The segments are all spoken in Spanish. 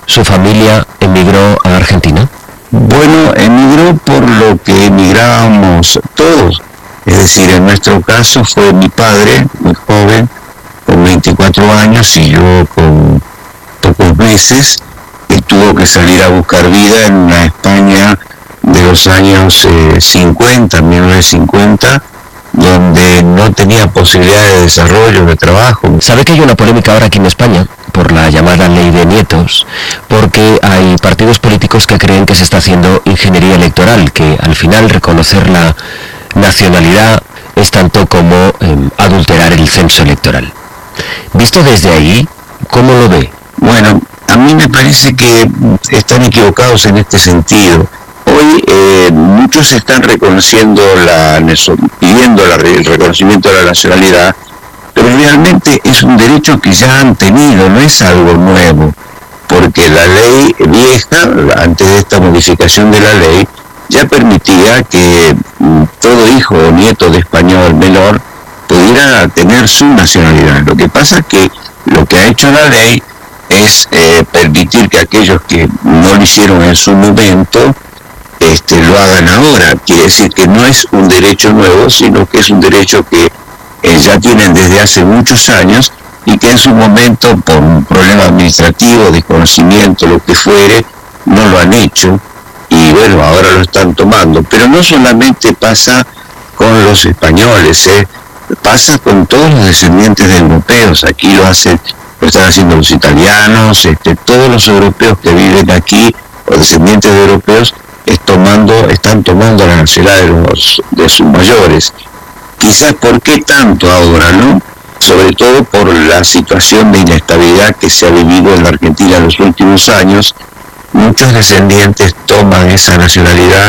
¿Su familia emigró a Argentina? Bueno, emigró por lo que emigrábamos todos. Es decir, en nuestro caso fue mi padre, muy joven, con 24 años, y yo con pocos meses, que tuvo que salir a buscar vida en una España de los años 50, 1950, donde no tenía posibilidad de desarrollo, de trabajo. ¿Sabe que hay una polémica ahora aquí en España por la llamada ley de nietos? Porque hay partidos políticos que creen que se está haciendo ingeniería electoral, que al final reconocer la nacionalidad es tanto como adulterar el censo electoral. Visto desde ahí, ¿cómo lo ve? Bueno, a mí me parece que están equivocados en este sentido. Hoy muchos están reconociendo pidiendo el reconocimiento de la nacionalidad, pero realmente es un derecho que ya han tenido, no es algo nuevo, porque la ley vieja, antes de esta modificación de la ley, ya permitía que todo hijo o nieto de español menor pudiera tener su nacionalidad. Lo que pasa es que lo que ha hecho la ley es permitir que aquellos que no lo hicieron en su momento lo hagan ahora. Quiere decir que no es un derecho nuevo, sino que es un derecho que ya tienen desde hace muchos años, y que en su momento, por un problema administrativo, desconocimiento, lo que fuere, no lo han hecho, y bueno, ahora lo están tomando. Pero no solamente pasa con los españoles, pasa con todos los descendientes de europeos. Aquí lo están haciendo los italianos, todos los europeos que viven aquí, o descendientes de europeos, están tomando la nacionalidad de sus mayores. Quizás ¿por qué tanto ahora, no? Sobre todo por la situación de inestabilidad que se ha vivido en la Argentina en los últimos años. Muchos descendientes toman esa nacionalidad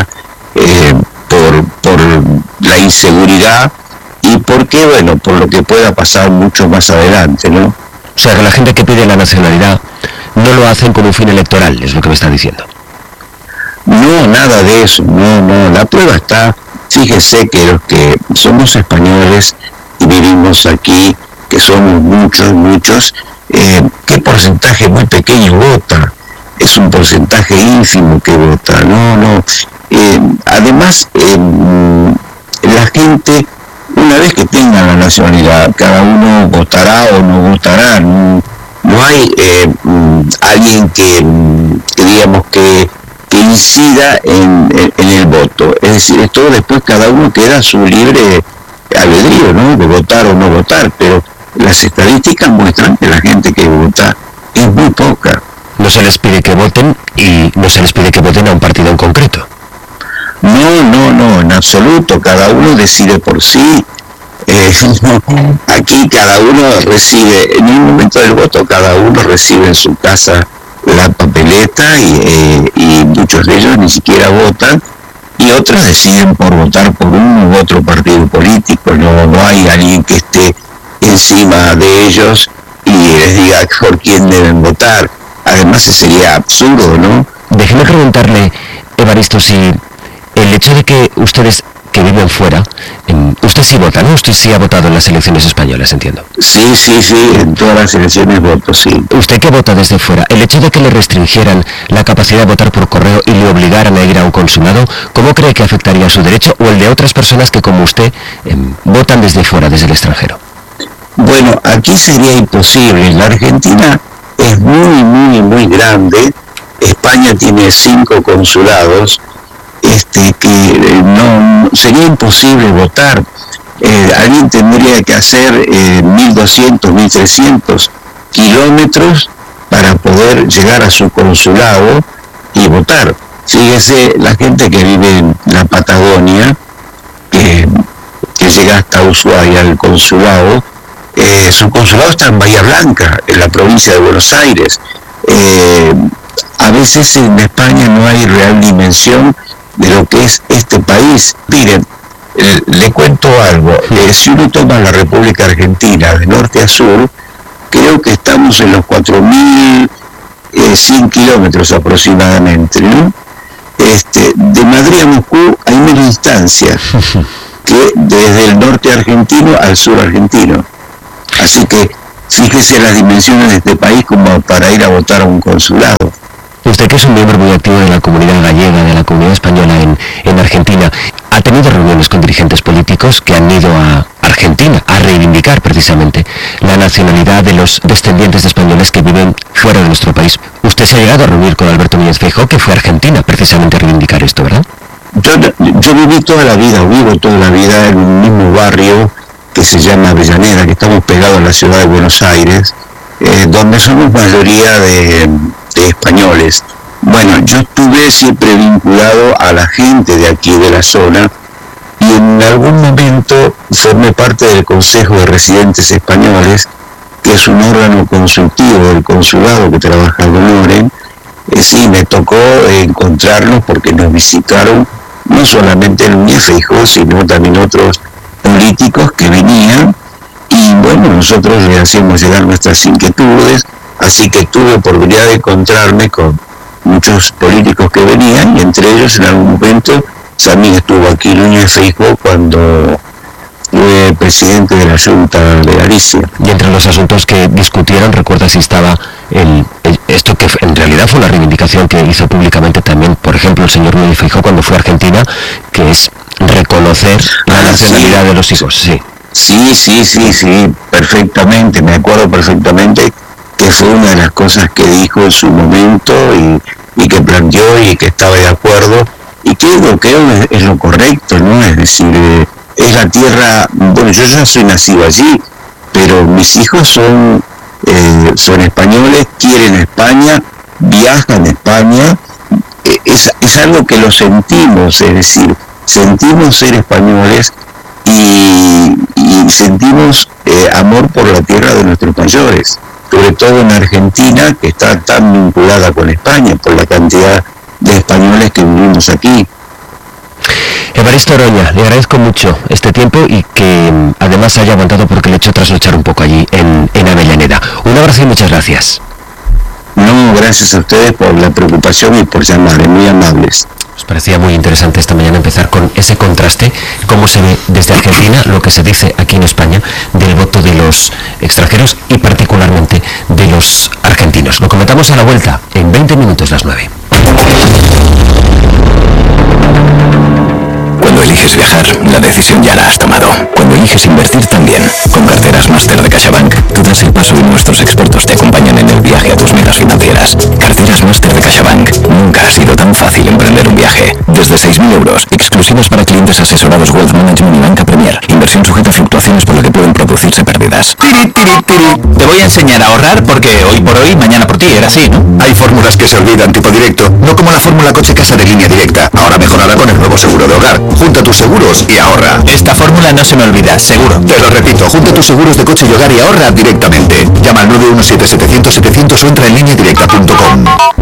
por la inseguridad y porque, bueno, por lo que pueda pasar mucho más adelante, ¿no? O sea, que la gente que pide la nacionalidad no lo hacen con un fin electoral, es lo que me está diciendo. No, nada de eso, no, la prueba está. Fíjese que los que somos españoles y vivimos aquí, que somos muchos, ¿qué porcentaje muy pequeño vota? Es un porcentaje ínfimo que vota, no. Además, la gente, una vez que tenga la nacionalidad, cada uno votará o no votará. No hay alguien que digamos que incida en el voto. Es decir, esto después cada uno queda a su libre albedrío, ¿no?, de votar o no votar, pero las estadísticas muestran que la gente que vota es muy poca. No se les pide que voten y no se les pide que voten a un partido en concreto. No, en absoluto, cada uno decide por sí. Aquí cada uno recibe, en el momento del voto, cada uno recibe en su casa la papeleta y muchos de ellos ni siquiera votan, y otros deciden por votar por uno u otro partido político. No hay alguien que esté encima de ellos y les diga por quién deben votar. Además, sería absurdo, ¿no? Déjeme preguntarle, Evaristo, si el hecho de que ustedes que viven fuera, usted sí vota, ¿no? Usted sí ha votado en las elecciones españolas, entiendo. Sí, en todas las elecciones voto, sí. Usted que vota desde fuera, el hecho de que le restringieran la capacidad de votar por correo y le obligaran a ir a un consulado, ¿cómo cree que afectaría su derecho o el de otras personas que, como usted, votan desde fuera, desde el extranjero? Bueno, aquí sería imposible. La Argentina es muy grande. España tiene 5 consulados. Que no sería imposible votar. Alguien tendría que hacer 1.200, 1.300 kilómetros para poder llegar a su consulado y votar. Fíjese, la gente que vive en la Patagonia, que llega hasta Ushuaia al consulado, su consulado está en Bahía Blanca, en la provincia de Buenos Aires. A veces en España no hay real dimensión de lo que es este país. Miren, le cuento algo. Si uno toma la República Argentina de norte a sur, creo que estamos en los 4.100 kilómetros aproximadamente, ¿no? De Madrid a Moscú hay menos distancia que desde el norte argentino al sur argentino. Así que fíjese las dimensiones de este país como para ir a votar a un consulado. Usted, que es un miembro muy activo de la comunidad gallega, de la comunidad española en Argentina, ha tenido reuniones con dirigentes políticos que han ido a Argentina a reivindicar precisamente la nacionalidad de los descendientes de españoles que viven fuera de nuestro país. Usted se ha llegado a reunir con Alberto Núñez Feijóo, que fue a Argentina precisamente a reivindicar esto, ¿verdad? Yo vivo toda la vida en un mismo barrio que se llama Avellaneda, que estamos pegados a la ciudad de Buenos Aires, donde somos mayoría de españoles. Bueno, yo estuve siempre vinculado a la gente de aquí, de la zona, y en algún momento formé parte del Consejo de Residentes Españoles, que es un órgano consultivo del consulado que trabaja en Oren. Sí, me tocó encontrarlos porque nos visitaron no solamente Núñez Feijóo, sino también otros políticos que venían, y bueno, nosotros le hacíamos llegar nuestras inquietudes, así que tuve oportunidad de encontrarme con muchos políticos que venían, y entre ellos en algún momento también estuvo aquí Núñez Feijóo cuando fue presidente de la Junta de Galicia. Y entre los asuntos que discutieron, recuerda si estaba esto que en realidad fue una reivindicación que hizo públicamente también, por ejemplo, el señor Núñez Feijóo cuando fue a Argentina, que es reconocer la nacionalidad de los hijos. Sí, perfectamente, me acuerdo perfectamente que fue una de las cosas que dijo en su momento y que planteó y que estaba de acuerdo, y que creo es lo correcto, ¿no? Es decir, es la tierra, bueno, yo ya soy nacido allí, pero mis hijos son españoles, quieren España, viajan a España, es algo que lo sentimos, es decir, sentimos ser españoles y sentimos amor por la tierra de nuestros mayores, sobre todo en Argentina, que está tan vinculada con España por la cantidad de españoles que vivimos aquí. Evaristo Oroña, le agradezco mucho este tiempo y que además haya aguantado porque le he hecho trasnochar un poco allí en Avellaneda. Un abrazo y muchas gracias. No, gracias a ustedes por la preocupación y por llamar, muy amables. Nos parecía muy interesante esta mañana empezar con ese contraste, cómo se ve desde Argentina lo que se dice aquí en España del voto de los extranjeros y particularmente de los argentinos. Lo comentamos a la vuelta, en 20 minutos, las 9. Cuando eliges viajar, la decisión ya la has tomado. Cuando eliges invertir también. Con Carteras Máster de CaixaBank, tú das el paso y nuestros expertos te acompañan en el viaje a tus metas financieras. Carteras Máster de CaixaBank. Nunca ha sido tan fácil emprender un viaje. Desde 6.000 euros, exclusivas para clientes asesorados Wealth Management y Banca Premier. Inversión sujeta a fluctuaciones por lo que pueden producirse pérdidas. Te voy a enseñar a ahorrar porque hoy por hoy, mañana por ti, era así, ¿no? Hay fórmulas que se olvidan, tipo directo, no como la fórmula coche-casa de Línea Directa. Ahora mejorará con el nuevo seguro de hogar. Junta tus seguros y ahorra. Esta fórmula no se me olvida, seguro. Te lo repito, junta tus seguros de coche y hogar y ahorra directamente. Llama al 917-700-700 o entra en lineadirecta.com.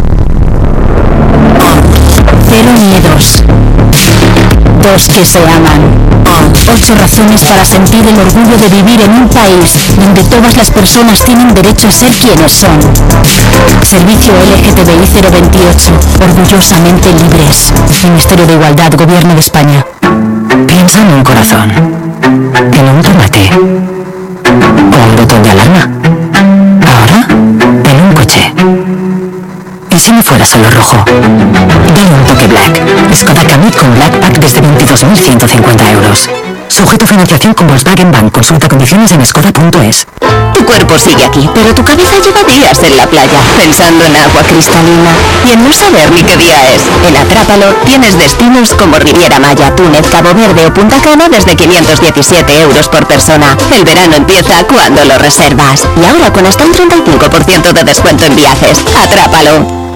Cero miedos. Dos que se aman. 8 razones para sentir el orgullo de vivir en un país donde todas las personas tienen derecho a ser quienes son. Servicio LGTBI 028. Orgullosamente libres. Ministerio de Igualdad, Gobierno de España. Piensa en un corazón, en un tomate o un botón de alarma. Ahora, en un coche. ¿Y si no fuera solo rojo? Dale un toque Black. Skoda Kamiq con Black Pack desde 22.150 euros. Sujeto a financiación con Volkswagen Bank. Consulta condiciones en skoda.es. Tu cuerpo sigue aquí, pero tu cabeza lleva días en la playa, pensando en agua cristalina y en no saber ni qué día es. En Atrápalo tienes destinos como Riviera Maya, Túnez, Cabo Verde o Punta Cana desde 517 euros por persona. El verano empieza cuando lo reservas. Y ahora con hasta un 35% de descuento en viajes. Atrápalo.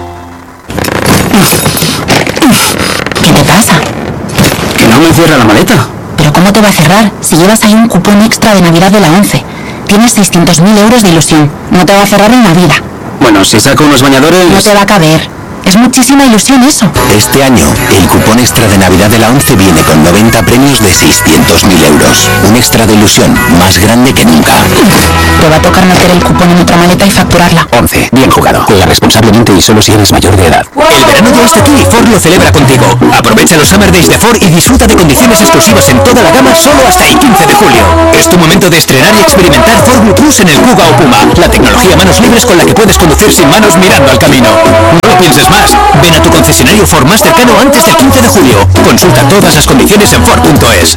¿Qué te pasa? Que no me cierra la maleta. ¿Pero cómo te va a cerrar si llevas ahí un cupón extra de Navidad de la 11? Tienes 600.000 euros de ilusión. No te va a cerrar en la vida. Bueno, si saco unos bañadores... No te va a caber. Es muchísima ilusión eso. Este año, el cupón extra de Navidad de la 11 viene con 90 premios de 600.000 euros. Un extra de ilusión más grande que nunca. Te va a tocar meter el cupón en otra maleta y facturarla. 11. Bien jugado. Juega responsablemente y solo si eres mayor de edad. El verano ya está aquí y Ford lo celebra contigo. Aprovecha los Summer Days de Ford y disfruta de condiciones exclusivas en toda la gama solo hasta el 15 de julio. Es tu momento de estrenar y experimentar Ford Blue Cruise en el Kuga o Puma. La tecnología manos libres con la que puedes conducir sin manos mirando al camino. No pienses más. Ven a tu concesionario Ford más cercano antes del 15 de julio. Consulta todas las condiciones en Ford.es.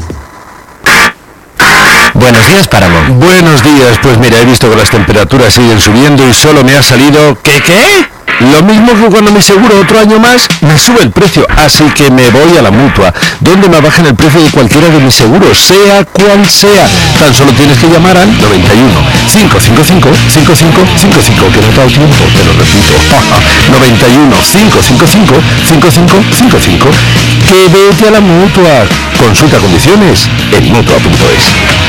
Buenos días, Páramo. Buenos días, pues mira, he visto que las temperaturas siguen subiendo y solo me ha salido... ¿Qué? Lo mismo que cuando me aseguro otro año más, me sube el precio, así que me voy a la Mutua, donde me bajan el precio de cualquiera de mis seguros, sea cual sea. Tan solo tienes que llamar al 91 555 5555, que no te ha dado tiempo, te lo repito. 91 555 5555. Que vete a la Mutua. Consulta condiciones en Mutua.es.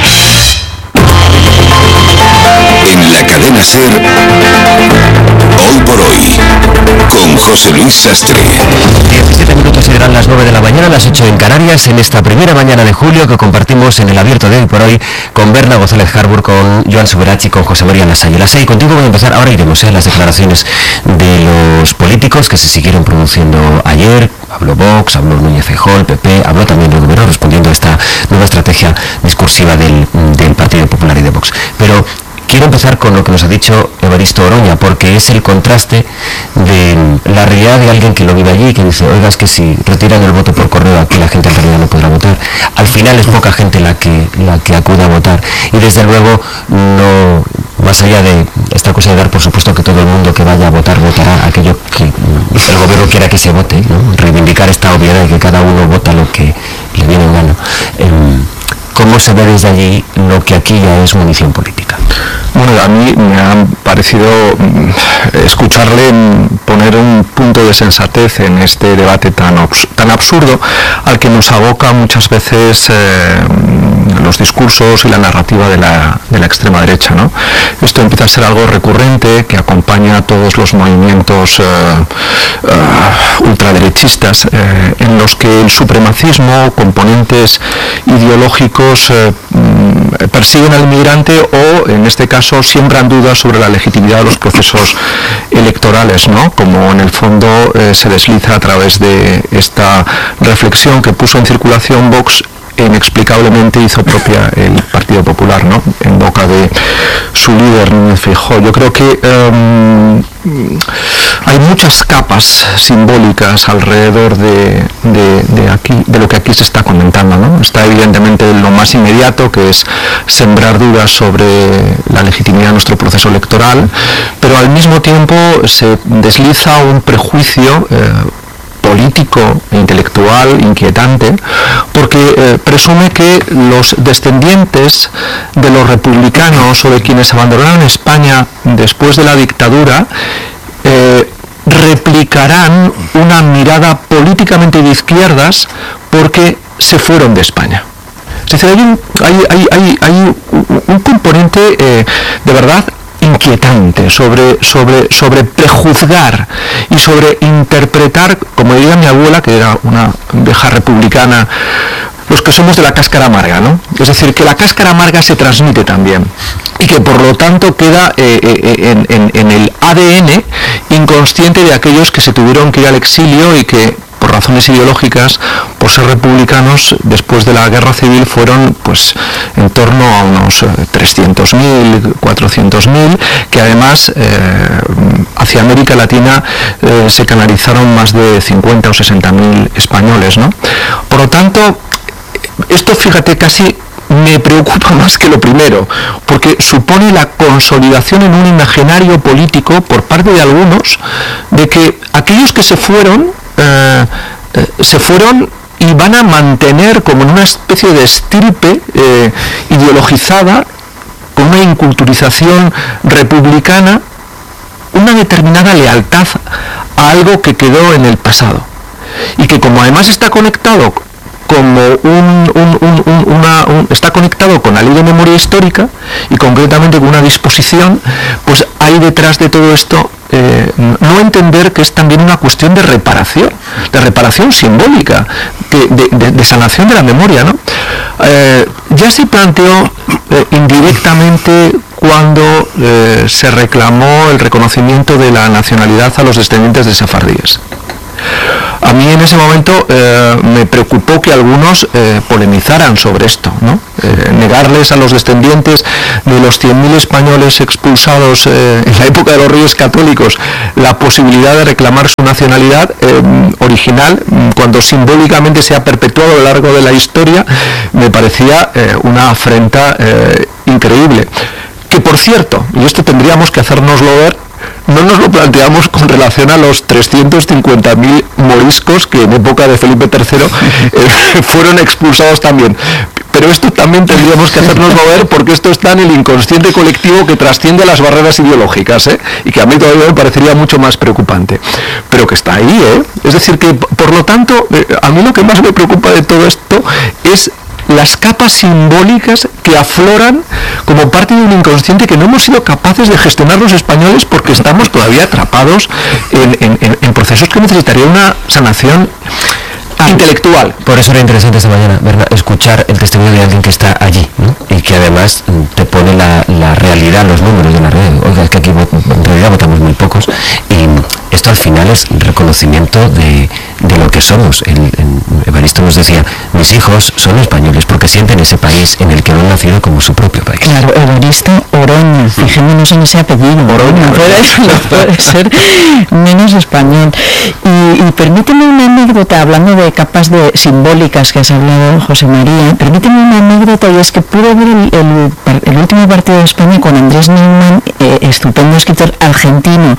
En la cadena SER, Hoy por Hoy, con José Luis Sastre. 17 minutos serán las 9 de la mañana, las 8 en Canarias, en esta primera mañana de julio que compartimos en el abierto de Hoy por Hoy con Berna González Harbour, con Joan Suberachi, con José María Lasalle. Lasalle, contigo voy a empezar, ahora iremos a las declaraciones de los políticos que se siguieron produciendo ayer. Habló Vox, habló Núñez Feijóo, el PP, habló también el Gobierno respondiendo a esta nueva estrategia discursiva del Partido Popular y de Vox. Pero quiero empezar con lo que nos ha dicho Evaristo Oroña, porque es el contraste de la realidad de alguien que lo vive allí, que dice, oiga, es que si retiran el voto por correo aquí la gente en realidad no podrá votar. Al final es poca gente la que acude a votar. Y desde luego, no, más allá de esta cosa de dar por supuesto que todo el mundo que vaya a votar votará aquello que el Gobierno quiera que se vote, ¿no? Reivindicar esta obviedad de que cada uno vota lo que le viene en gana. ¿Cómo se ve desde allí lo que aquí ya es munición política? Bueno, a mí me ha parecido escucharle poner un punto de sensatez en este debate tan absurdo al que nos aboca muchas veces los discursos y la narrativa de la extrema derecha, ¿no? Esto empieza a ser algo recurrente que acompaña a todos los movimientos ultraderechistas en los que el supremacismo, componentes ideológicos persiguen al inmigrante o, en este caso, siembran dudas sobre la legitimidad de los procesos electorales, ¿no? Como en el fondo se desliza a través de esta reflexión que puso en circulación Vox, inexplicablemente hizo propia el Partido Popular, ¿no? En boca de su líder Núñez Feijóo. Yo creo que hay muchas capas simbólicas alrededor de lo que aquí se está comentando, ¿no? Está evidentemente lo más inmediato, que es sembrar dudas sobre la legitimidad de nuestro proceso electoral, pero al mismo tiempo se desliza un prejuicio político e intelectual inquietante, porque presume que los descendientes de los republicanos o de quienes abandonaron España después de la dictadura replicarán una mirada políticamente de izquierdas porque se fueron de España. Es decir, hay un componente de verdad inquietante sobre prejuzgar y sobre interpretar, como diría mi abuela, que era una vieja republicana, los que somos de la cáscara amarga, ¿no? Es decir, que la cáscara amarga se transmite también y que por lo tanto queda en el ADN inconsciente de aquellos que se tuvieron que ir al exilio y que por razones ideológicas, por ser republicanos, después de la guerra civil fueron pues en torno a unos 300.000, 400.000, que además hacia América Latina se canalizaron más de 50 o 60.000 españoles, ¿no? Por lo tanto, esto, fíjate, casi me preocupa más que lo primero, porque supone la consolidación en un imaginario político por parte de algunos de que aquellos que se fueron y van a mantener como en una especie de estirpe ideologizada, con una inculturización republicana, una determinada lealtad a algo que quedó en el pasado y que, como además está conectado como está conectado con la ley de memoria histórica y concretamente con una disposición, pues hay detrás de todo esto no entender que es también una cuestión de reparación simbólica, de sanación de la memoria, ¿no? Ya se planteó indirectamente cuando se reclamó el reconocimiento de la nacionalidad a los descendientes de sefardíes. A mí en ese momento me preocupó que algunos polemizaran sobre esto, ¿no? Negarles a los descendientes de los 100.000 españoles expulsados en la época de los Reyes Católicos la posibilidad de reclamar su nacionalidad original, cuando simbólicamente se ha perpetuado a lo largo de la historia, me parecía una afrenta increíble. Que por cierto, y esto tendríamos que hacérnoslo ver, no nos lo planteamos con relación a los 350.000 moriscos que en época de Felipe III fueron expulsados también. Pero esto también tendríamos que hacernoslo ver, porque esto está en el inconsciente colectivo que trasciende las barreras ideológicas, y que a mí todavía me parecería mucho más preocupante. Pero que está ahí, Es decir, que por lo tanto, a mí lo que más me preocupa de todo esto es las capas simbólicas que afloran como parte de un inconsciente que no hemos sido capaces de gestionar los españoles, porque estamos todavía atrapados en procesos que necesitaría una sanación intelectual. Por eso era interesante esta mañana, ¿verdad?, escuchar el testimonio de alguien que está allí, ¿no? Y que además te pone la realidad, los números de la realidad. Oiga, es que aquí en realidad votamos muy pocos, y esto al final es reconocimiento de lo que somos. Evaristo nos decía, mis hijos son españoles porque sienten ese país en el que han nacido como su propio país. Claro, Evaristo Oroña, fijémonos en ese apellido. Oroña, no puede ser menos español. Y permíteme una anécdota, hablando de capas simbólicas que has hablado, José María, permíteme una anécdota, y es que pude ver el último partido de España con Andrés Neumann, estupendo escritor argentino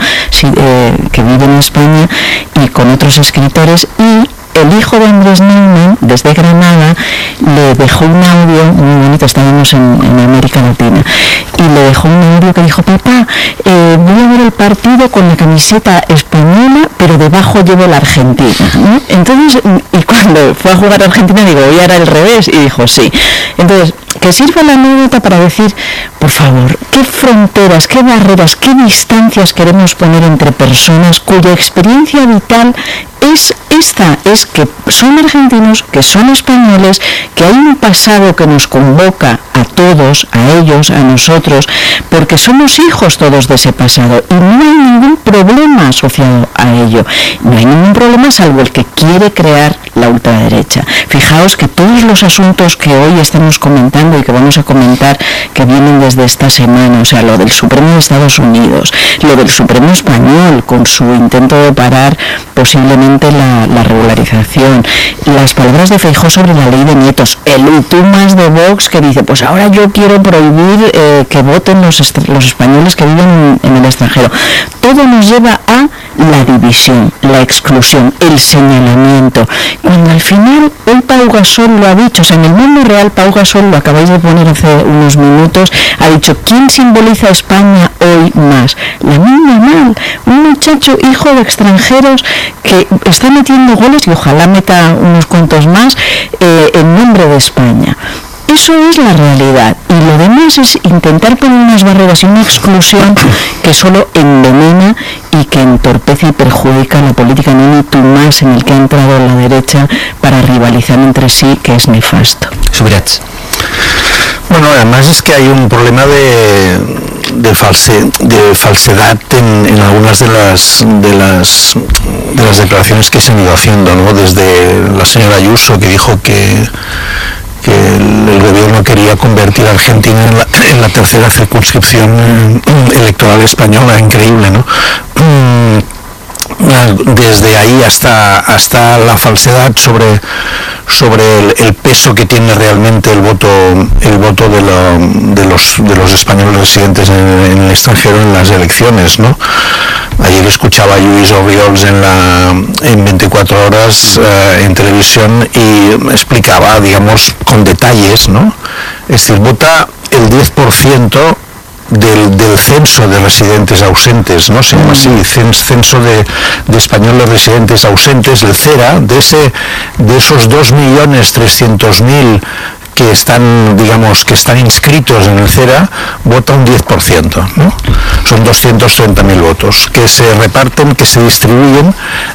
que vive en España, y con otros escritores, y el hijo de Andrés Neumann, desde Granada, le dejó un audio muy bonito. Estábamos en América Latina, y le dejó un audio que dijo: papá, voy a ver el partido con la camiseta española, pero debajo llevo la Argentina, ¿no? Entonces, y cuando fue a jugar a Argentina, digo, hoy era al revés, y dijo sí. Entonces, que sirva la anécdota para decir, por favor, qué fronteras, qué barreras, qué distancias queremos poner entre personas cuya experiencia vital es esta, es que son argentinos, que son españoles, que hay un pasado que nos convoca a todos, a ellos, a nosotros, porque somos hijos todos de ese pasado, y no hay ningún problema asociado a ello. No hay ningún problema salvo el que quiere crear la ultraderecha. Fijaos que todos los asuntos que hoy estamos comentando y que vamos a comentar, que vienen desde esta semana, o sea, lo del Supremo de Estados Unidos, lo del Supremo español con su intento de parar posiblemente la regularización, las palabras de Feijóo sobre la ley de nietos, el ultimas de Vox que dice, pues ahora yo quiero prohibir que voten los españoles que viven en el extranjero. Todo nos lleva a la división, la exclusión, el señalamiento, cuando al final hoy Pau Gasol lo ha dicho, o sea, en el mundo real Pau Gasol, lo acabáis de poner hace unos minutos, ha dicho, ¿quién simboliza a España hoy más? La niña Mal, un muchacho hijo de extranjeros que está metiendo goles y ojalá meta unos cuantos más en nombre de España. Eso es la realidad, y lo demás es intentar poner unas barreras y una exclusión que solo envenena y que entorpece y perjudica la política en un hito más en el que ha entrado la derecha para rivalizar entre sí, que es nefasto. Subirats. Bueno, además es que hay un problema de falsedad en algunas de las declaraciones que se han ido haciendo, ¿no? Desde la señora Ayuso, que dijo que el gobierno quería convertir a Argentina en la tercera circunscripción electoral española, increíble, ¿no? Desde ahí hasta la falsedad sobre el peso que tiene realmente el voto de los españoles residentes en el extranjero en las elecciones, ¿no? Ayer escuchaba a Lluís Orriols en 24 horas en televisión, y explicaba, digamos, con detalles, ¿no? Es decir, vota el 10% del censo de residentes ausentes, ¿no? Se llama así, censo de españoles residentes ausentes, el CERA, de esos 2.300.000 que están, digamos, que están inscritos en el CERA, vota un 10%, ¿no? Son 230.000 votos que se reparten, que se distribuyen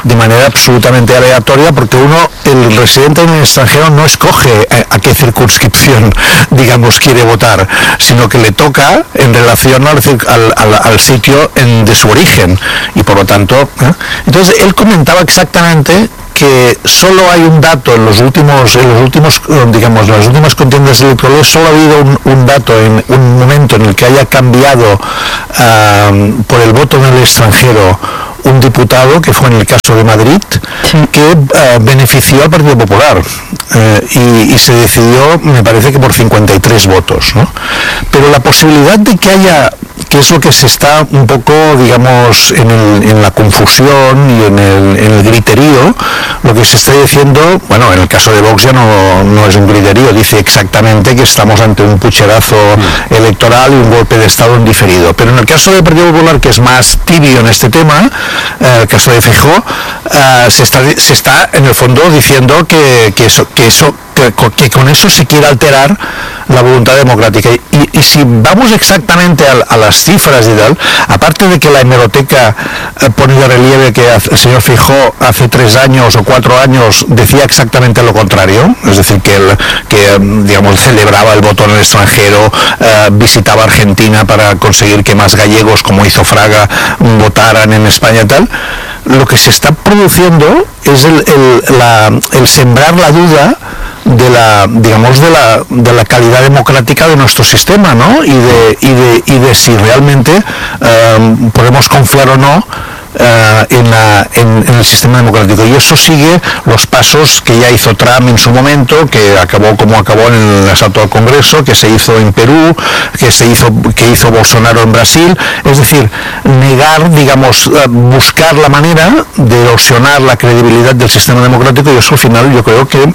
de manera absolutamente aleatoria, porque el residente en el extranjero no escoge a qué circunscripción, digamos, quiere votar, sino que le toca en relación al sitio de su origen, y por lo tanto, entonces él comentaba exactamente que solo hay un dato en los últimos, digamos, las últimas contiendas electorales, solo ha habido un dato en un momento en el que haya cambiado por el voto en el extranjero un diputado, que fue en el caso de Madrid, que benefició al Partido Popular y se decidió, me parece que por 53 votos, ¿no? Pero la posibilidad de que haya, que es lo que se está un poco, digamos, en la confusión y en el griterío, lo que se está diciendo, bueno, en el caso de Vox ya no es un griterío, dice exactamente que estamos ante un pucherazo electoral y un golpe de Estado en diferido. Pero en el caso del Partido Popular, que es más tibio en este tema, el caso de Feijóo, se está en el fondo diciendo que con eso se quiere alterar la voluntad democrática. Y si vamos exactamente a las cifras y tal, aparte de que la hemeroteca pone de relieve que el señor Feijóo hace 3 años o 4 años decía exactamente lo contrario, es decir, que digamos, celebraba el voto en el extranjero, visitaba Argentina para conseguir que más gallegos, como hizo Fraga, votaran en España y tal, lo que se está produciendo es el sembrar la duda de la calidad democrática de nuestro sistema, ¿no? Y de si realmente podemos confiar o no en el sistema democrático. Y eso sigue los pasos que ya hizo Trump en su momento, que acabó como acabó en el asalto al Congreso, que se hizo en Perú, que hizo Bolsonaro en Brasil. Es decir, negar, digamos, buscar la manera de erosionar la credibilidad del sistema democrático, y eso al final yo creo que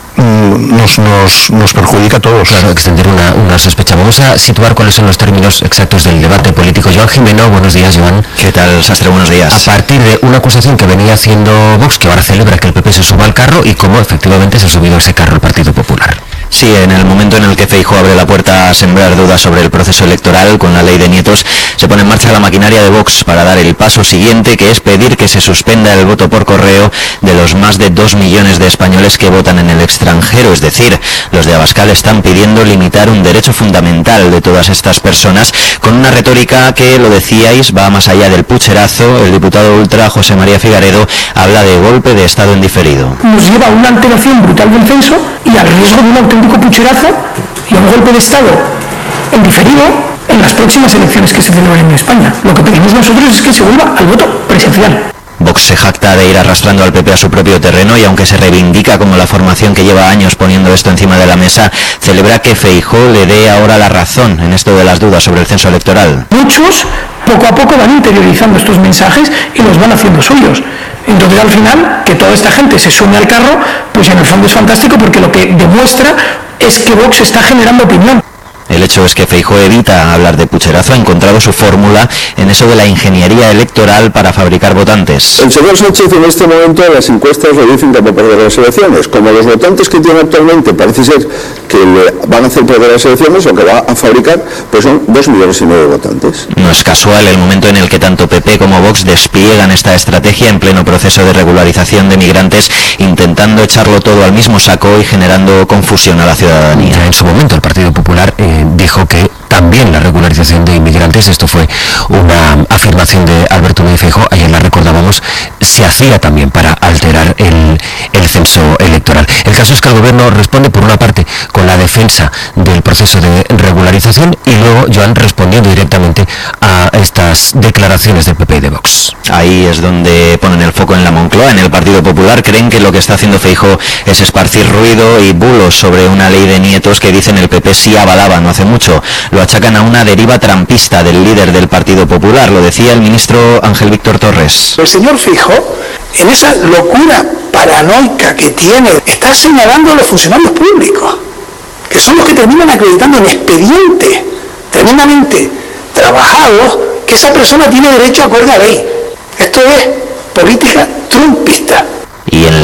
nos perjudica a todos. Claro, extender una sospecha. Vamos a situar cuáles son los términos exactos del debate político. Joan Jimeno, buenos días, Joan. ¿Qué tal, Sastre? Buenos días. A partir de una acusación que venía haciendo Vox, que ahora celebra que el PP se suba al carro, y cómo efectivamente se ha subido ese carro el Partido Popular. Sí, en el momento en el que Feijóo abre la puerta a sembrar dudas sobre el proceso electoral con la ley de nietos, se pone en marcha la maquinaria de Vox para dar el paso siguiente, que es pedir que se suspenda el voto por correo de los más de 2 millones de españoles que votan en el extranjero. Es decir, los de Abascal están pidiendo limitar un derecho fundamental de todas estas personas, con una retórica que, lo decíais, va más allá del pucherazo. El diputado ultra José María Figaredo habla de golpe de Estado en diferido. Nos lleva a una alteración brutal del censo y al riesgo de un auténtico pucherazo y a un golpe de Estado en diferido en las próximas elecciones que se celebran en España. Lo que pedimos nosotros es que se vuelva al voto presencial. Vox se jacta de ir arrastrando al PP a su propio terreno, y aunque se reivindica como la formación que lleva años poniendo esto encima de la mesa, celebra que Feijóo le dé ahora la razón en esto de las dudas sobre el censo electoral. Muchos poco a poco van interiorizando estos mensajes y los van haciendo suyos. Entonces, al final, que toda esta gente se sume al carro, pues en el fondo es fantástico, porque lo que demuestra es que Vox está generando opinión. El hecho es que Feijóo evita hablar de pucherazo, ha encontrado su fórmula en eso de la ingeniería electoral para fabricar votantes. El señor Sánchez en este momento las encuestas le dicen que va a perder las elecciones. Como los votantes que tiene actualmente parece ser que le van a hacer perder las elecciones, o que va a fabricar, pues son 2,5 millones de votantes. No es casual el momento en el que tanto PP como Vox despliegan esta estrategia en pleno proceso de regularización de migrantes, intentando echarlo todo al mismo saco y generando confusión a la ciudadanía. Ya en su momento el Partido Popular dijo que también la regularización de inmigrantes, esto fue una afirmación de Alberto Núñez Feijóo, ayer la recordábamos, se hacía también para alterar el censo electoral. El caso es que el gobierno responde, por una parte, con la defensa del proceso de regularización, y luego Joan respondiendo directamente a estas declaraciones del PP y de Vox. Ahí es donde ponen el foco en la Moncloa. En el Partido Popular creen que lo que está haciendo Feijóo es esparcir ruido y bulos sobre una ley de nietos que dicen el PP sí avalaba no hace mucho. Lo achacan a una deriva trampista del líder del Partido Popular, lo decía el ministro Ángel Víctor Torres. El señor Feijóo, en esa locura paranoica que tiene, está señalando a los funcionarios públicos, que son los que terminan acreditando en expediente tremendamente trabajados que esa persona tiene derecho acorde a ley. Esto es política trumpista. Y en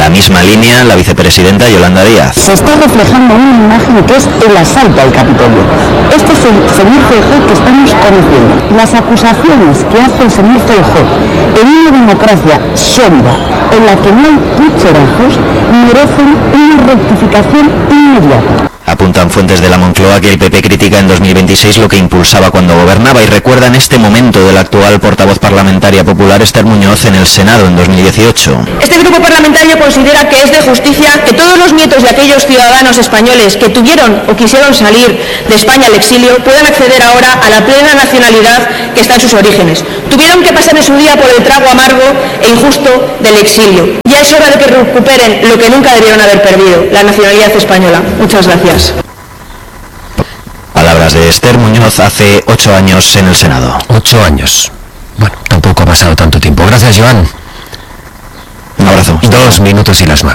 la misma línea, la vicepresidenta Yolanda Díaz. Se está reflejando una imagen que es el asalto al Capitolio. Este es el señor Feijóo que estamos conociendo. Las acusaciones que hace el señor Feijóo en una democracia sólida, en la que no hay pucherazos, merecen una rectificación inmediata. Apuntan fuentes de la Moncloa que el PP critica en 2026 lo que impulsaba cuando gobernaba y recuerda en este momento del actual portavoz parlamentaria popular Esther Muñoz en el Senado en 2018. Este grupo parlamentario considera que es de justicia que todos los nietos de aquellos ciudadanos españoles que tuvieron o quisieron salir de España al exilio puedan acceder ahora a la plena nacionalidad que está en sus orígenes. Tuvieron que pasar en su día por el trago amargo e injusto del exilio. Ya es hora de que recuperen lo que nunca debieron haber perdido, la nacionalidad española. Muchas gracias. Palabras de Esther Muñoz hace 8 años en el Senado. 8 años. Bueno, tampoco ha pasado tanto tiempo. Gracias, Joan. Un abrazo. 2 minutos y las 9.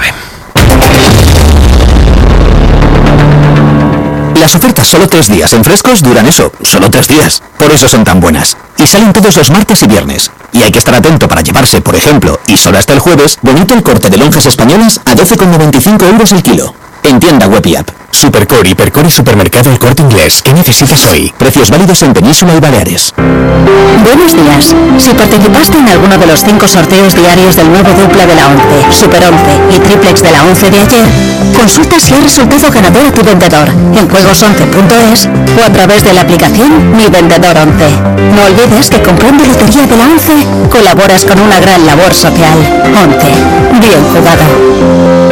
Las ofertas solo 3 días en Frescos duran eso, solo 3 días. Por eso son tan buenas. Y salen todos los martes y viernes. Y hay que estar atento para llevarse, por ejemplo, y solo hasta el jueves, bonito el corte de lonjas españolas a 12,95 euros el kilo. En tienda web y app. Supercore, Hipercore y Supermercado El Corte Inglés. ¿Qué necesitas hoy? Precios válidos en Península y Baleares. Buenos días. Si participaste en alguno de los 5 sorteos diarios del nuevo dupla de la 11, Super 11 y triplex de la 11 de ayer, consulta si has resultado ganador a tu vendedor en juegos11.es o a través de la aplicación Mi Vendedor 11. No olvides que comprando lotería de la 11 colaboras con una gran labor social. 11. Bien jugado.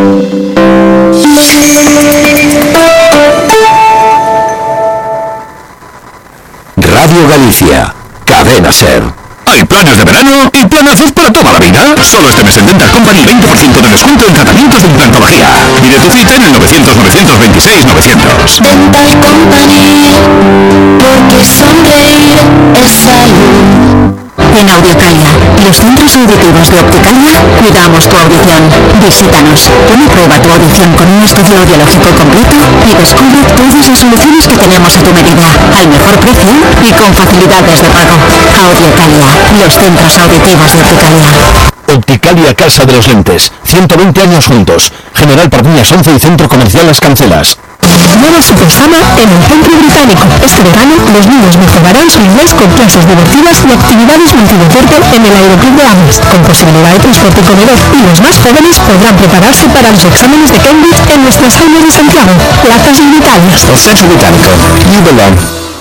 Radio Galicia, Cadena SER. ¿Hay planes de verano y planazos para toda la vida? Solo este mes en Dental Company 20% de descuento en tratamientos de implantología. Pide tu cita en el 900-926-900. Dental Company, porque sonreír es salud. En Audiocalia, los centros auditivos de Opticalia, cuidamos tu audición. Visítanos, pon a prueba tu audición con un estudio audiológico completo y descubre todas las soluciones que tenemos a tu medida, al mejor precio y con facilidades de pago. Audiocalia, los centros auditivos de Opticalia. Opticalia Casa de los Lentes, 120 años juntos. General Pardiñas 11 y Centro Comercial Las Cancelas. Nueva Supersama en el Centro Británico. Este verano, los niños mejorarán su inglés con clases divertidas y actividades multideporte en el Aeroclub de Ames, con posibilidad de transporte y comedor. Y los más jóvenes podrán prepararse para los exámenes de Cambridge en nuestras aulas de Santiago. Plazas limitadas. El Centro Británico. You belong.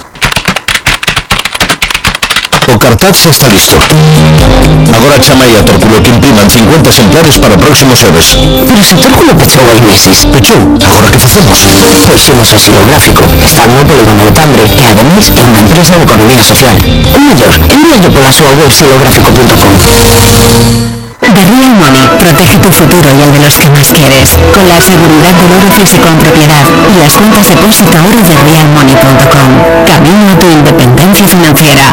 O cartaz xa está listo. Agora chamai a Tórculo que impriman 50 exemplares para o próximo xoves. Pero se Tórculo pechou hai meses. Pechou? Agora que facemos? Pois imos ao xilográfico. Está no polígono de Tambre, que ademais é unha empresa de economía social. O mellor, envíallo pola súa web xilográfico.com. The Real Money protege tu futuro y el de los que más quieres, con la seguridad del oro físico en propiedad y las cuentas depósito oro de realmoney.com. Camino a tu independencia financiera.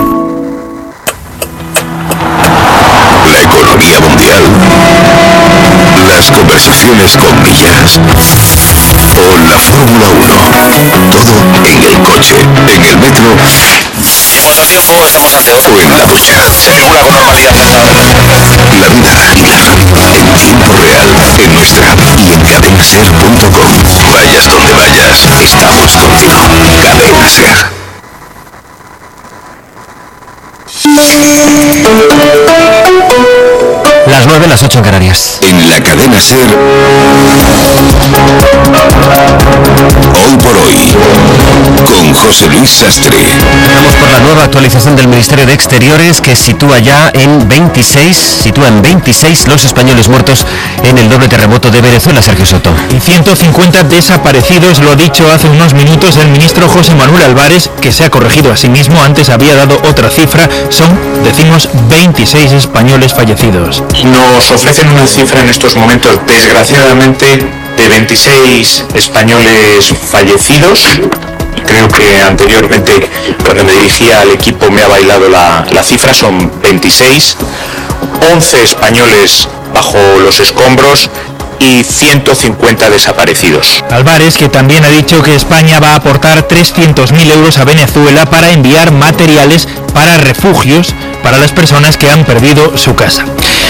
La economía mundial, las conversaciones con Millares o la Fórmula 1. Todo en el coche, en el metro. Estamos a tiempo, estamos ante o en la ducha. Se regula con normalidad. La vida y la radio en tiempo real en nuestra app y en cadenaser.com. Vayas donde vayas, estamos contigo. Cadena Ser. Las 9, las 8 en Canarias. En la Cadena Ser. Hoy por hoy, con José Luis Sastre. Vamos por la nueva actualización del Ministerio de Exteriores que sitúa en 26 los españoles muertos en el doble terremoto de Venezuela, Sergio Soto. Y 150 desaparecidos, lo dicho hace unos minutos el ministro José Manuel Álvarez, que se ha corregido a sí mismo, antes había dado otra cifra, decimos 26 españoles fallecidos. Nos ofrecen una cifra en estos momentos, desgraciadamente, de 26 españoles fallecidos. Creo que anteriormente, cuando me dirigía al equipo, me ha bailado la cifra, son 26, 11 españoles bajo los escombros y 150 desaparecidos. Álvarez, que también ha dicho que España va a aportar 300.000 euros a Venezuela para enviar materiales para refugios para las personas que han perdido su casa.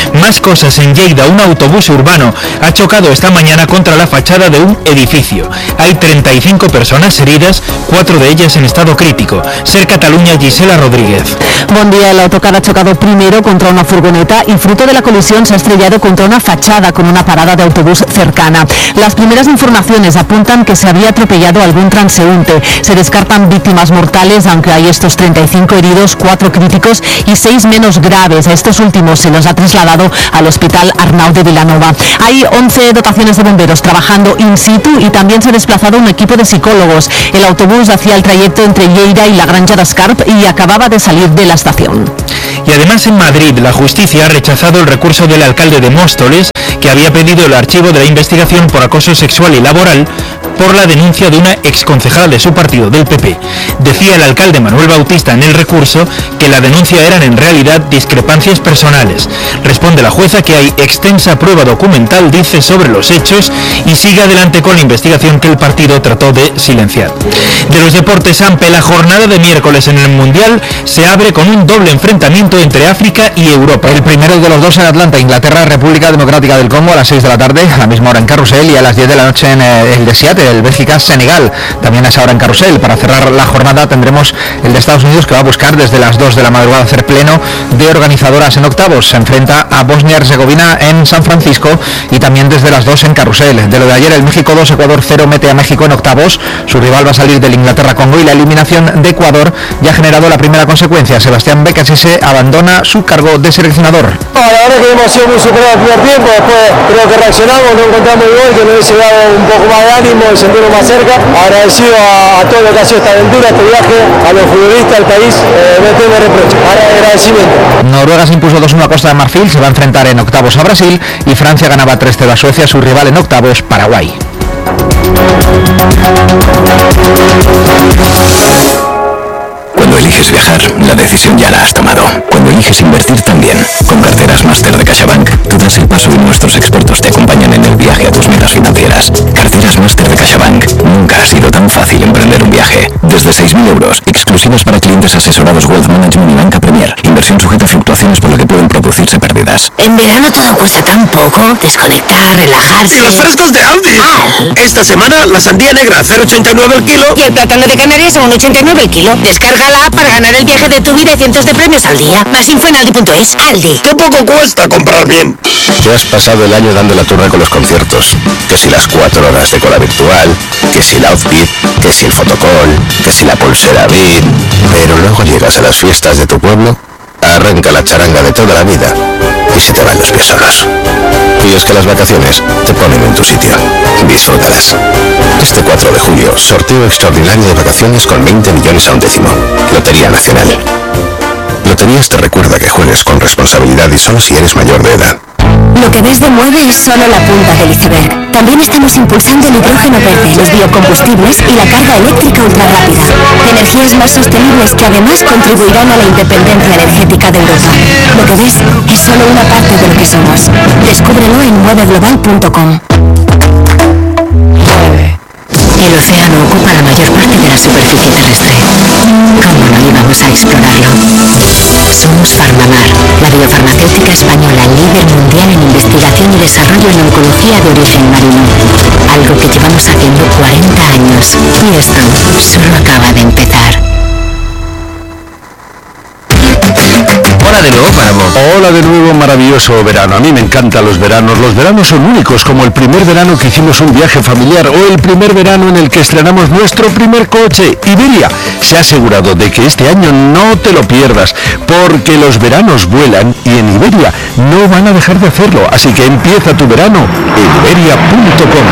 Más cosas en Lleida. Un autobús urbano ha chocado esta mañana contra la fachada de un edificio. Hay 35 personas heridas, 4 de ellas en estado crítico. Ser Cataluña, Gisela Rodríguez. Buen día. El autocar ha chocado primero contra una furgoneta y fruto de la colisión se ha estrellado contra una fachada con una parada de autobús cercana. Las primeras informaciones apuntan que se había atropellado a algún transeúnte. Se descartan víctimas mortales, aunque hay estos 35 heridos, 4 críticos y 6 menos graves. A estos últimos se los ha trasladado al Hospital Arnau de Vilanova. Hay 11 dotaciones de bomberos trabajando in situ y también se ha desplazado un equipo de psicólogos. El autobús hacía el trayecto entre Lleida y la Granja d'Escarp y acababa de salir de la estación. Y además en Madrid, la justicia ha rechazado el recurso del alcalde de Móstoles, que había pedido el archivo de la investigación por acoso sexual y laboral por la denuncia de una exconcejala de su partido, del PP. Decía el alcalde Manuel Bautista en el recurso que la denuncia eran en realidad discrepancias personales. Responde la jueza que hay extensa prueba documental, dice, sobre los hechos y sigue adelante con la investigación que el partido trató de silenciar. De los deportes, Ampe, la jornada de miércoles en el Mundial se abre con un doble enfrentamiento entre África y Europa. El primero de los dos en Atlanta, Inglaterra, República Democrática del Congo, a las 6 de la tarde, a la misma hora en Carrusel, y a las 10 de la noche en el de Seattle, el Bélgica-Senegal, también a esa hora en Carrusel. Para cerrar la jornada tendremos el de Estados Unidos, que va a buscar desde las 2 de la madrugada hacer pleno de organizadoras en octavos. Se enfrenta a Bosnia-Herzegovina en San Francisco y también desde las 2 en Carrusel. De lo de ayer, el México 2, Ecuador 0 mete a México en octavos. Su rival va a salir del Inglaterra-Congo y la eliminación de Ecuador ya ha generado la primera consecuencia. Sebastián Becasese abandona su cargo de seleccionador. La verdad que hemos sido muy superados el primer tiempo, después creo que reaccionamos, no encontramos el gol, que nos hubiese dado un poco más de ánimo y sentirnos más cerca. Agradecido a todo lo que ha sido esta aventura, este viaje, a los futbolistas, al país, no tengo reproche, agradecimiento. Noruega se impuso 2-1 a Costa de Marfil, se va a enfrentar en octavos a Brasil, y Francia ganaba 3-0 a Suecia, su rival en octavos, Paraguay. Cuando eliges viajar, la decisión ya la has tomado. Cuando eliges invertir también. Con carteras Máster de CaixaBank, tú das el paso y nuestros expertos te acompañan en el viaje a tus metas financieras. Carteras Máster de CaixaBank. Nunca ha sido tan fácil emprender un viaje. Desde 6.000 euros, exclusivas para clientes asesorados Wealth Management y Banca Premier. Inversión sujeta a fluctuaciones por lo que pueden producirse pérdidas. En verano todo cuesta tan poco. Desconectar, relajarse. ¡Y los frescos de Aldi! Esta semana, la sandía negra, 0,89 el kilo. Y el plátano de Canarias a 1,89 el kilo. Descarga la app para ganar el viaje de tu vida y cientos de premios al día. Más info en aldi.es. Aldi. ¡Qué poco cuesta comprar bien! Te has pasado el año dando la turra con los conciertos. Que si las 4 horas de cola virtual, que si el outfit, que si el fotocall, que si la pulsera VIP. Pero luego llegas a las fiestas de tu pueblo, arranca la charanga de toda la vida y se te van los pies solos. Y es que las vacaciones te ponen en tu sitio. Disfrútalas. Este 4 de julio, sorteo extraordinario de vacaciones con 20 millones a un décimo. Lotería Nacional. Loterías te recuerda que juegues con responsabilidad y solo si eres mayor de edad. Lo que ves de Mueve es solo la punta del iceberg. También estamos impulsando el hidrógeno verde, los biocombustibles y la carga eléctrica ultrarrápida. Energías más sostenibles que además contribuirán a la independencia energética de Europa. Lo que ves es solo una parte de lo que somos. Descúbrelo en mueveglobal.com. El océano ocupa la mayor parte de la superficie terrestre. ¿Cómo no íbamos a explorarlo? Somos Farmamar, la biofarmacéutica española líder mundial en investigación y desarrollo en oncología de origen marino. Algo que llevamos haciendo 40 años. Y esto solo acaba de empezar. Hola de nuevo, Páramo. Hola de nuevo, maravilloso verano. A mí me encantan los veranos. Los veranos son únicos, como el primer verano que hicimos un viaje familiar o el primer verano en el que estrenamos nuestro primer coche. Iberia se ha asegurado de que este año no te lo pierdas, porque los veranos vuelan y en Iberia no van a dejar de hacerlo. Así que empieza tu verano en iberia.com.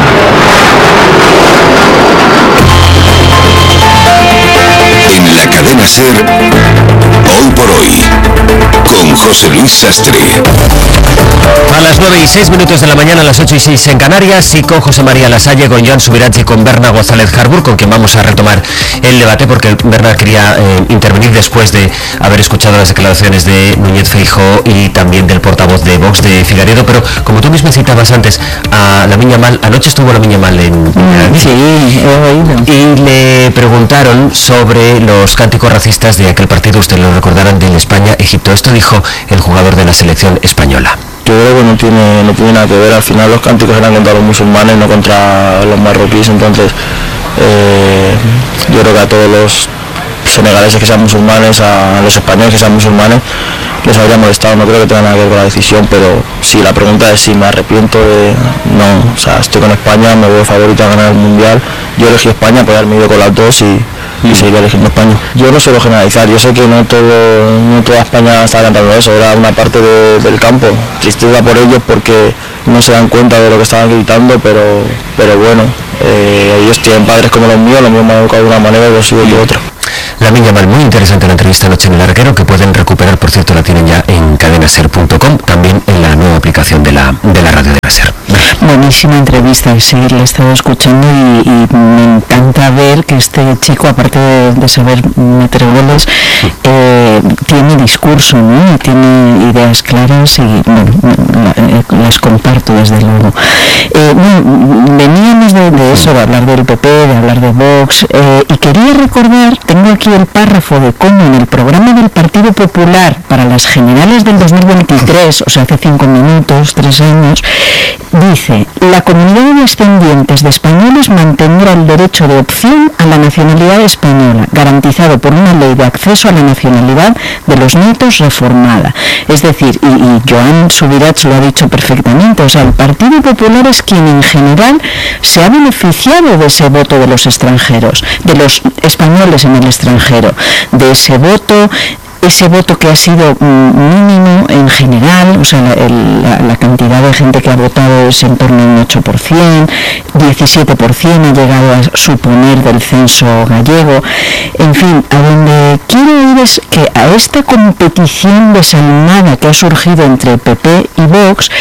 En la cadena SER, Hoy por Hoy, con José Luis Sastre. A las 9:06 de la mañana, a las 8:06 en Canarias, y con José María Lasalle, con Joan Subirats y con Berna González Harbour, con quien vamos a retomar el debate, porque Berna quería intervenir después de haber escuchado las declaraciones de Núñez Feijóo y también del portavoz de Vox, de Figueiredo, pero como tú mismo citabas antes, a Lamine Yamal, anoche estuvo Lamine Yamal en Sí, he oído. y le preguntaron sobre los cánticos racistas de aquel partido, ustedes lo recordarán, del España-Egipto. Esto dijo el jugador de la selección española. Yo creo que no tiene nada que ver. Al final los cánticos eran contra los musulmanes, no contra los marroquíes. Entonces yo creo que a todos los senegaleses que sean musulmanes, a los españoles que sean musulmanes, les habría molestado. No creo que tenga nada que ver con la decisión, pero sí, la pregunta es si me arrepiento de... No, o sea, estoy con España, me veo favorito a ganar el Mundial. Yo elegí España, podría haberme ido con las dos y seguiría eligiendo España. Yo no suelo generalizar, yo sé que no toda España está cantando eso, era una parte del campo. Tristeza por ellos porque no se dan cuenta de lo que estaban gritando, pero bueno, ellos tienen padres como los míos me han educado de una manera y los sigo de otra. Lamine Yamal, muy interesante la entrevista anoche en El Arquero, que pueden recuperar, por cierto, la tienen ya en cadenaser.com, también en la nueva aplicación de la radio de la SER. Buenísima entrevista, sí, la he estado escuchando y me encanta ver que este chico, aparte de saber meter goles, tiene discurso, ¿no? Y tiene ideas claras y bueno, las comparto desde luego. Veníamos de eso, de hablar del PP, de hablar de Vox, y quería recordar, tengo aquí el párrafo de cómo en el programa del Partido Popular para las generales del 2023, o sea, hace 5 minutos, 3 años, dice: la comunidad de descendientes de españoles mantendrá el derecho de opción a la nacionalidad española, garantizado por una ley de acceso a la nacionalidad de los nietos reformada. Es decir, y Joan Subirats lo ha dicho perfectamente, o sea, el Partido Popular es quien en general se ha beneficiado de ese voto de los extranjeros, de los españoles en el extranjero, de ese voto que ha sido mínimo en general, o sea, la cantidad de gente que ha votado es en torno a un 8%, 17% ha llegado a suponer del censo gallego. En fin, a donde quiero ir es que a esta competición desalmada que ha surgido entre PP y Vox,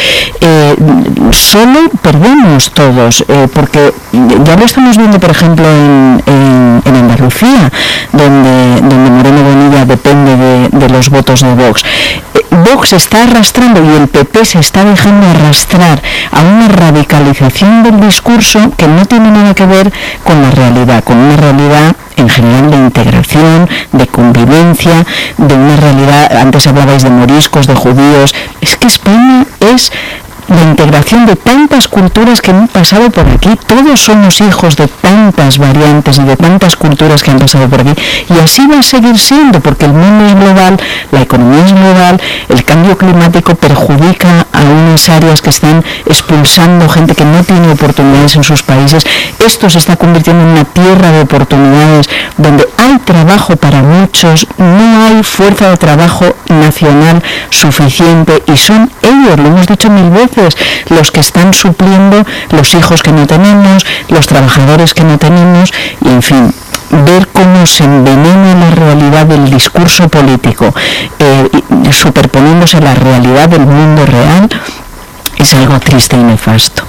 solo perdemos todos, porque ya lo estamos viendo, por ejemplo, en Andalucía, donde Moreno Bonilla depende de los votos de Vox. Vox está arrastrando y el PP se está dejando arrastrar a una radicalización del discurso que no tiene nada que ver con la realidad, con una realidad en general de integración, de convivencia, de una realidad, antes hablabais de moriscos, de judíos. Es que España es la integración de tantas culturas que han pasado por aquí. Todos somos hijos de tantas variantes y de tantas culturas que han pasado por aquí, y así va a seguir siendo, porque el mundo es global, la economía es global, el cambio climático perjudica a unas áreas que están expulsando gente que no tiene oportunidades en sus países. Esto se está convirtiendo en una tierra de oportunidades donde hay trabajo para muchos, no hay fuerza de trabajo nacional suficiente, y son ellos, lo hemos dicho 1000 veces, los que están supliendo los hijos que no tenemos, los trabajadores que no tenemos, y en fin, ver cómo se envenena la realidad del discurso político superponiéndose a la realidad del mundo real es algo triste y nefasto.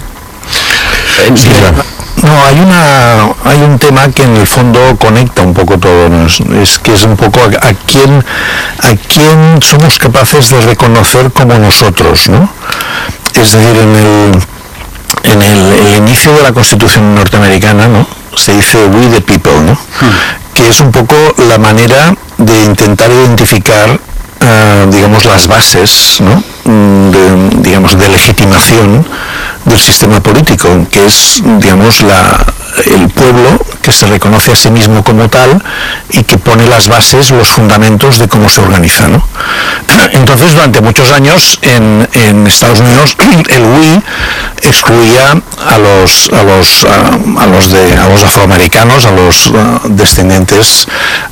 No, hay un tema que en el fondo conecta un poco todo, ¿no? Es que es un poco a quién somos capaces de reconocer como nosotros, ¿no? Es decir, en el inicio de la Constitución norteamericana, ¿no?, se dice "we the people", ¿no? Que es un poco la manera de intentar identificar, digamos, las bases, ¿no?, de legitimación del sistema político, que es, digamos, el pueblo que se reconoce a sí mismo como tal y que pone las bases, los fundamentos de cómo se organiza, ¿no? Entonces, durante muchos años en Estados Unidos el "we" excluía a los afroamericanos, a los descendientes,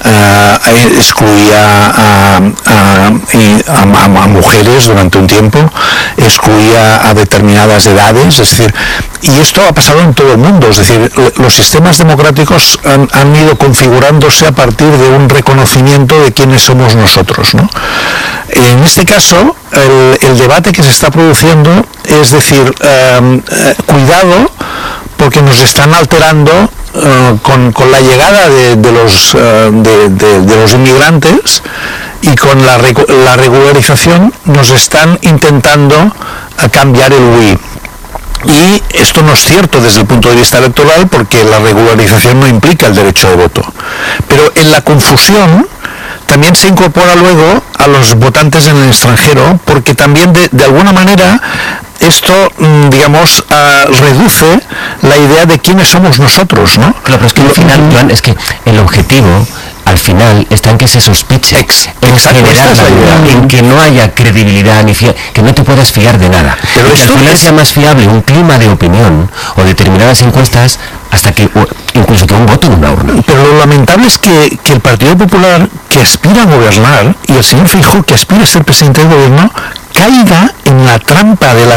excluía a mujeres durante un tiempo, excluía a determinadas edades, es decir, y esto ha pasado en todo el mundo, es decir, los sistemas democráticos han ido configurándose a partir de un reconocimiento de quiénes somos nosotros, ¿no? En este caso, el debate que se está produciendo es decir, cuidado, porque nos están alterando con la llegada de los inmigrantes, y con la regularización nos están intentando cambiar el "we". Y esto no es cierto desde el punto de vista electoral, porque la regularización no implica el derecho de voto. Pero en la confusión también se incorpora luego a los votantes en el extranjero, porque también de alguna manera esto, digamos, reduce la idea de quiénes somos nosotros, ¿no? Claro, pero es que al final, Joan, es que el objetivo al final está en que se sospeche, en generar la duda, en que no haya credibilidad, ni que no te puedas fiar de nada. Pero esto al final sea más fiable un clima de opinión o determinadas encuestas hasta que incluso que un voto en una urna. Pero lo lamentable es que el Partido Popular, que aspira a gobernar, y el señor Feijóo, que aspira a ser presidente del gobierno, caiga en la trampa de la